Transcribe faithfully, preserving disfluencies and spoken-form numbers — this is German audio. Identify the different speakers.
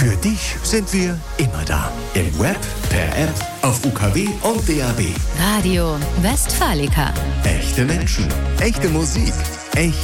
Speaker 1: Für dich sind wir immer da. Im Web, per App, auf U K W und D A B.
Speaker 2: Radio Westfalica.
Speaker 1: Echte Menschen, echte Musik, echt